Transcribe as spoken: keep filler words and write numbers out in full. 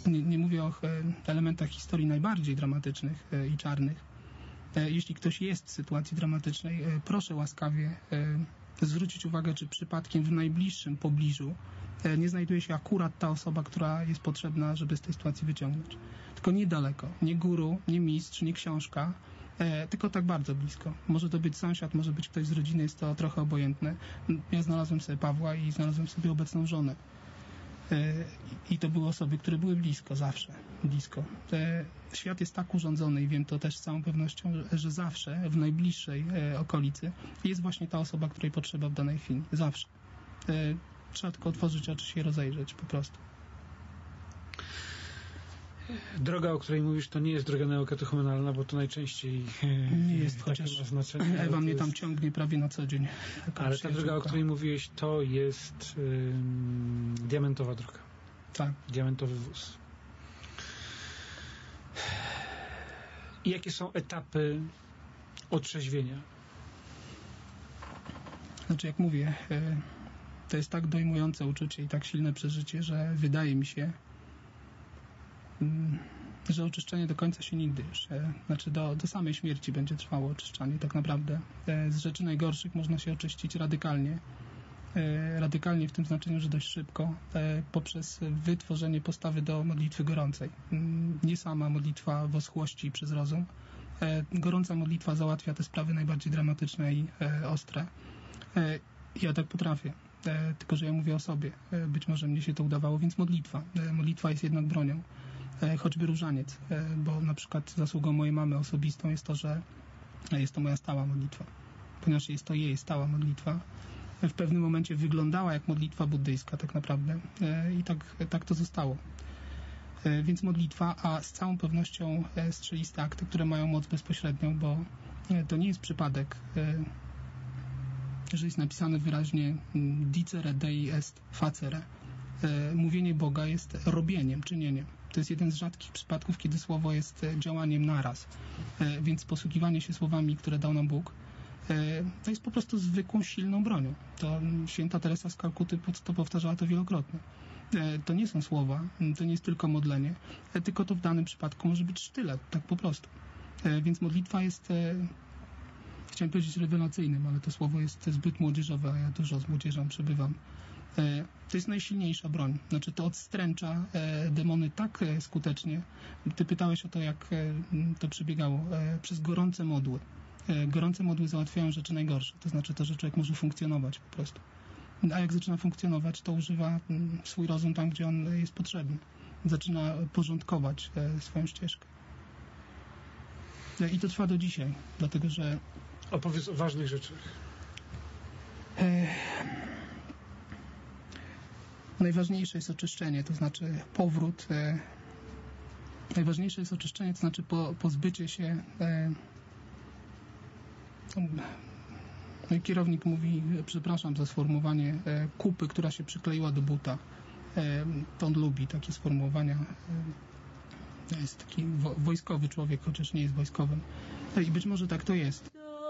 nie, nie mówię o elementach historii najbardziej dramatycznych i czarnych. Jeśli ktoś jest w sytuacji dramatycznej, proszę łaskawie zwrócić uwagę, czy przypadkiem w najbliższym pobliżu nie znajduje się akurat ta osoba, która jest potrzebna, żeby z tej sytuacji wyciągnąć. Tylko niedaleko. Nie guru, nie mistrz, nie książka, tylko tak bardzo blisko. Może to być sąsiad, może być ktoś z rodziny, jest to trochę obojętne. Ja znalazłem sobie Pawła i znalazłem sobie obecną żonę. I to były osoby, które były blisko, zawsze blisko. Świat jest tak urządzony i wiem to też z całą pewnością, że zawsze w najbliższej okolicy jest właśnie ta osoba, której potrzeba w danej chwili. Zawsze. Trzeba tylko otworzyć oczy, się rozejrzeć po prostu. Droga, o której mówisz, to nie jest droga neokatechumenalna, bo to najczęściej nie jest, chociaż ma znaczenie. Ewa mnie jest... tam ciągnie prawie na co dzień. Ale ta droga, o której mówiłeś, to jest ym, diamentowa droga. Tak. Diamentowy wóz. I jakie są etapy otrzeźwienia? Znaczy, jak mówię, to jest tak dojmujące uczucie i tak silne przeżycie, że wydaje mi się, że oczyszczenie do końca się nigdy już, znaczy do, do samej śmierci będzie trwało oczyszczanie tak naprawdę. Z rzeczy najgorszych można się oczyścić radykalnie, radykalnie w tym znaczeniu, że dość szybko, poprzez wytworzenie postawy do modlitwy gorącej. Nie sama modlitwa w oschłości przez rozum. Gorąca modlitwa załatwia te sprawy najbardziej dramatyczne i ostre. Ja tak potrafię. Tylko że ja mówię o sobie. Być może mnie się to udawało, więc modlitwa. Modlitwa jest jednak bronią. Choćby różaniec, bo na przykład zasługą mojej mamy osobistą jest to, że jest to moja stała modlitwa. Ponieważ jest to jej stała modlitwa, w pewnym momencie wyglądała jak modlitwa buddyjska tak naprawdę i tak, tak to zostało. Więc modlitwa, a z całą pewnością strzeliste akty, które mają moc bezpośrednią, bo to nie jest przypadek, że jest napisane wyraźnie dicere Dei est facere. Mówienie Boga jest robieniem, czynieniem. To jest jeden z rzadkich przypadków, kiedy słowo jest działaniem naraz. Więc posługiwanie się słowami, które dał nam Bóg, to jest po prostu zwykłą, silną bronią. To święta Teresa z Kalkuty to powtarzała to wielokrotnie. To nie są słowa, to nie jest tylko modlenie, tylko to w danym przypadku może być sztylet, tak po prostu. Więc modlitwa jest, chciałem powiedzieć rewelacyjnym, ale to słowo jest zbyt młodzieżowe, a ja dużo z młodzieżą przebywam. To jest najsilniejsza broń. Znaczy to odstręcza demony tak skutecznie. Ty pytałeś o to, jak to przebiegało. Przez gorące modły. Gorące modły załatwiają rzeczy najgorsze. To znaczy to, że człowiek może funkcjonować po prostu. A jak zaczyna funkcjonować, to używa swój rozum tam, gdzie on jest potrzebny. Zaczyna porządkować swoją ścieżkę. I to trwa do dzisiaj, dlatego że... Opowiedz o ważnych rzeczach. Najważniejsze jest oczyszczenie, to znaczy powrót. E, najważniejsze jest oczyszczenie, to znaczy po, pozbycie się. E, no kierownik mówi, przepraszam za sformułowanie, e, kupy, która się przykleiła do buta. E, to on lubi takie sformułowania. E, jest taki wo, wojskowy człowiek, chociaż nie jest wojskowym. E, I być może tak to jest.